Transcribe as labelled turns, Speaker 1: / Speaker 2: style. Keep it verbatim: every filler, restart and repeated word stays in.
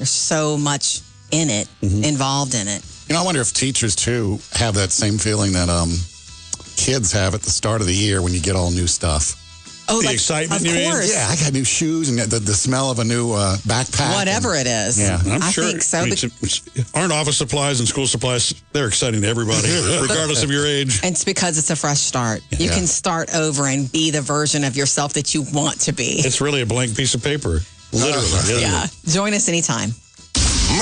Speaker 1: There's so much in it, mm-hmm. involved in it.
Speaker 2: You know, I wonder if teachers, too, have that same feeling that um, kids have at the start of the year when you get all new stuff.
Speaker 1: Oh,
Speaker 3: the
Speaker 1: like,
Speaker 3: excitement,
Speaker 1: of
Speaker 3: you mean?
Speaker 1: course.
Speaker 2: Yeah, I got new shoes and the, the smell of a new uh, backpack.
Speaker 1: Whatever
Speaker 2: and,
Speaker 1: it is.
Speaker 2: Yeah,
Speaker 3: I'm
Speaker 1: I
Speaker 3: sure.
Speaker 1: think so.
Speaker 3: I mean, it's- aren't office supplies and school supplies, they're exciting to everybody, regardless of your age.
Speaker 1: And it's because it's a fresh start. You
Speaker 2: Yeah.
Speaker 1: can start over and be the version of yourself that you want to be.
Speaker 3: It's really a blank piece of paper. Literally.
Speaker 1: Yeah. Join us anytime.